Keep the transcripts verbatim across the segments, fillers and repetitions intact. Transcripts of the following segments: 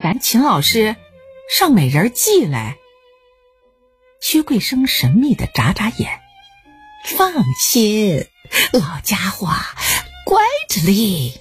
然秦老师上美人计来。薛桂生神秘地眨眨眼，放心，老家伙乖着哩。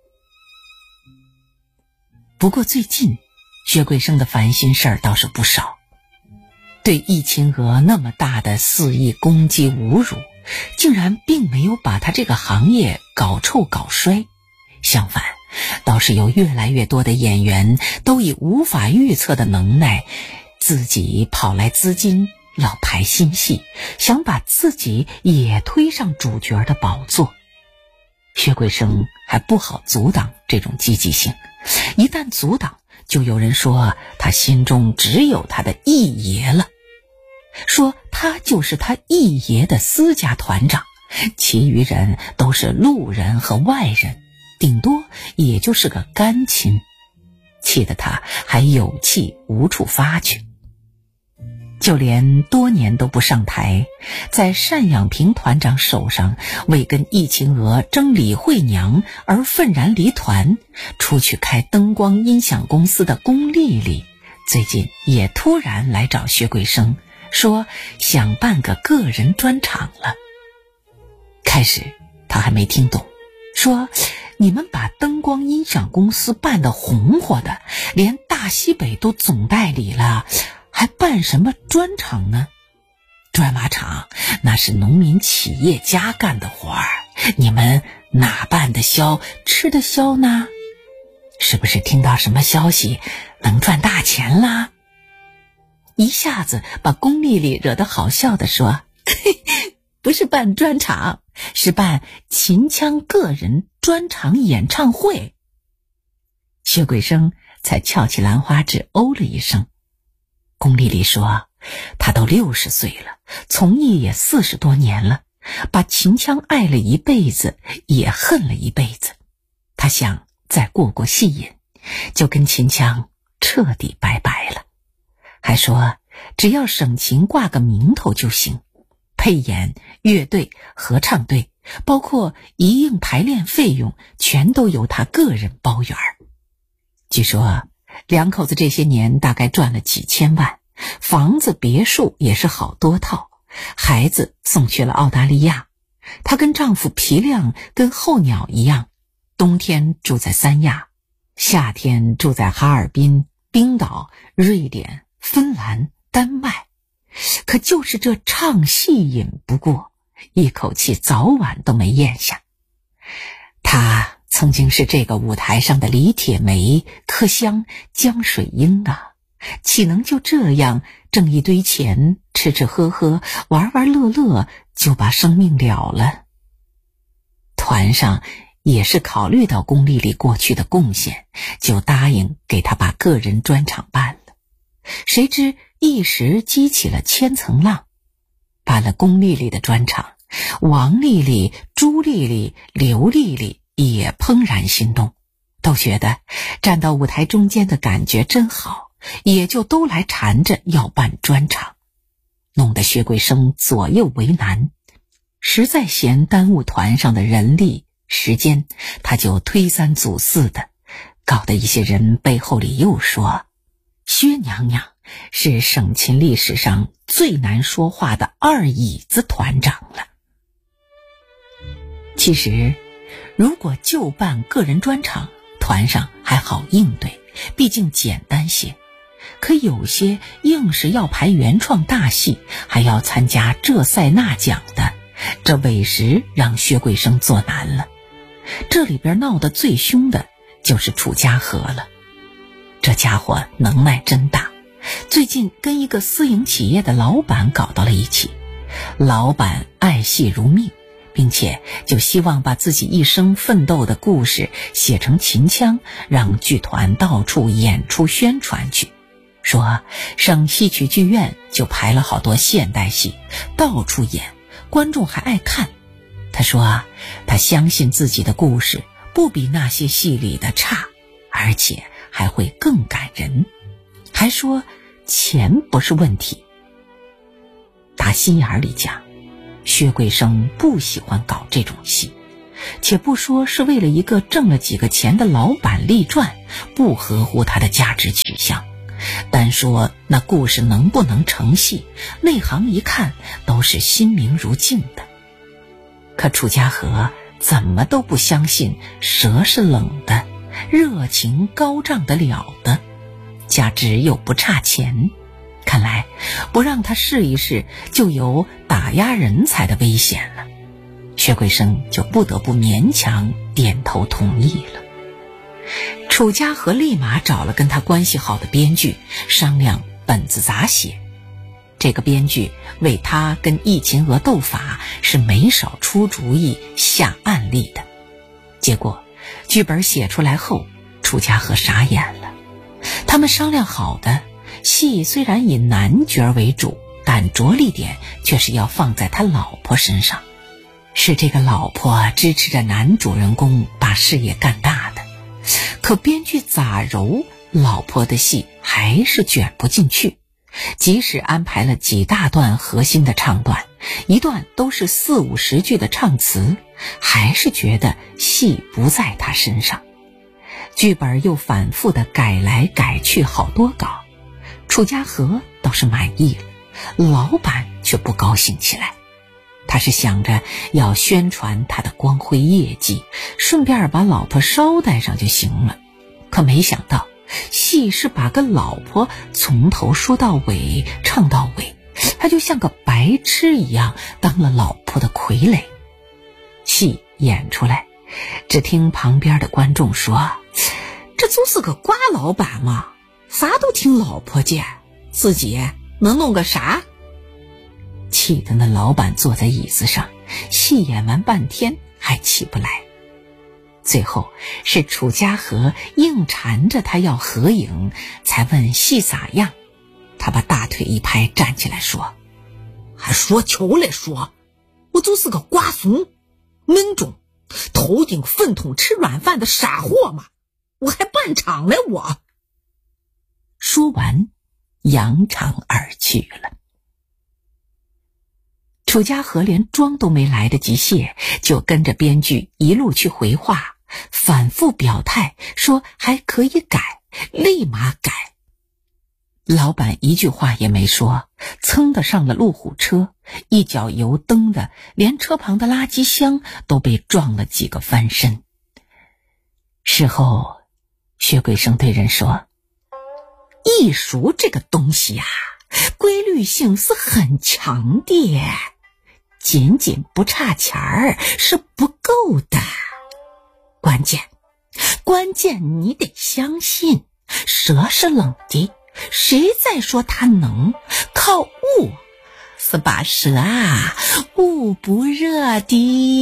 不过最近薛桂生的烦心事儿倒是不少，对易秦娥那么大的肆意攻击侮辱，竟然并没有把他这个行业搞臭搞衰，相反倒是有越来越多的演员都以无法预测的能耐，自己跑来资金，老排新戏，想把自己也推上主角的宝座。薛桂生还不好阻挡这种积极性，一旦阻挡，就有人说他心中只有他的易爷了，说他就是他易爷的私家团长，其余人都是路人和外人，顶多也就是个干亲，气得他还有气无处发去。就连多年都不上台，在单养平团长手上为跟易秦娥争李慧娘而愤然离团，出去开灯光音响公司的龚丽丽，最近也突然来找薛桂生，说想办个个人专场了。开始他还没听懂，说你们把灯光音响公司办得红火的，连大西北都总代理了，还办什么专场呢？专马场那是农民企业家干的活儿，你们哪办得消吃得消呢？是不是听到什么消息能赚大钱啦？一下子把龚丽丽惹得好笑地说，嘿，不是办专场，是办秦腔个人专场演唱会。薛桂生才翘起兰花指哦了一声。龚丽丽说，她都六十岁了，从艺也四十多年了，把秦腔爱了一辈子，也恨了一辈子。她想再过过戏瘾，就跟秦腔彻底拜拜了。还说只要省琴挂个名头就行，配演乐队、合唱队，包括一应排练费用全都由他个人包圆。据说两口子这些年大概赚了几千万，房子别墅也是好多套，孩子送去了澳大利亚。她跟丈夫皮亮跟候鸟一样，冬天住在三亚，夏天住在哈尔滨、冰岛、瑞典、芬兰、丹麦。可就是这唱戏瘾不过，一口气早晚都没咽下。她曾经是这个舞台上的李铁梅、柯香、江水英啊，岂能就这样挣一堆钱，吃吃喝喝，玩玩乐乐，就把生命了了？团上也是考虑到龚丽丽过去的贡献，就答应给她把个人专场办了。谁知一时激起了千层浪，办了龚丽丽的专场，王丽丽、朱丽丽、刘丽丽也怦然心动，都觉得站到舞台中间的感觉真好，也就都来缠着要办专场，弄得薛桂生左右为难，实在嫌耽误团上的人力时间，他就推三阻四的，搞得一些人背后里又说薛娘娘是省琴历史上最难说话的二椅子团长了。其实如果就办个人专场，团上还好应对，毕竟简单些。可有些硬是要排原创大戏，还要参加这赛那奖的，这委实让薛桂生做难了。这里边闹得最凶的就是楚家河了。这家伙能耐真大，最近跟一个私营企业的老板搞到了一起。老板爱戏如命，并且就希望把自己一生奋斗的故事写成秦腔，让剧团到处演出宣传去。说省戏曲剧院就排了好多现代戏，到处演，观众还爱看。他说啊，他相信自己的故事不比那些戏里的差，而且还会更感人，还说钱不是问题。打心眼里讲，薛桂生不喜欢搞这种戏， 且不说是为了一个挣了几个钱的老板立传，不合乎他的价值取向，单说那故事能不能成戏，内行一看都是心明如镜的。可楚家河怎么都不相信蛇是冷的，热情高涨得了的，加之又不差钱，看来不让他试一试就有打压人才的危险了。薛桂生就不得不勉强点头同意了。楚家河立马找了跟他关系好的编剧商量本子咋写。这个编剧为他跟易秦娥斗法是没少出主意下案例的。结果剧本写出来后，楚家河傻眼了。他们商量好的戏虽然以男角为主，但着力点却是要放在他老婆身上，是这个老婆支持着男主人公把事业干大的。可编剧咋揉老婆的戏还是卷不进去，即使安排了几大段核心的唱段，一段都是四五十句的唱词，还是觉得戏不在他身上。剧本又反复的改来改去好多稿，楚家河倒是满意了，老板却不高兴起来。他是想着要宣传他的光辉业绩，顺便把老婆捎带上就行了。可没想到戏是把个老婆从头说到尾，唱到尾，他就像个白痴一样当了老婆的傀儡。戏演出来，只听旁边的观众说，这就是个瓜老板嘛，啥都听老婆见，自己能弄个啥？气得那老板坐在椅子上，戏演完半天还起不来。最后是楚家河硬缠着他要合影，才问戏咋样。他把大腿一拍，站起来说，还说球来说，我就是个瓜怂闷种头顶粪桶吃软饭的傻货嘛，我还办场来我。说完扬长而去了。楚家河连妆都没来得及卸，就跟着编剧一路去回话，反复表态说还可以改，立马改。老板一句话也没说，噌的上了路虎车，一脚油蹬的连车旁的垃圾箱都被撞了几个翻身。事后薛桂生对人说，艺术这个东西啊，规律性是很强的，仅仅不差钱儿是不够的。关键关键你得相信蛇是冷的，谁再说它能靠捂是把蛇啊捂不热的。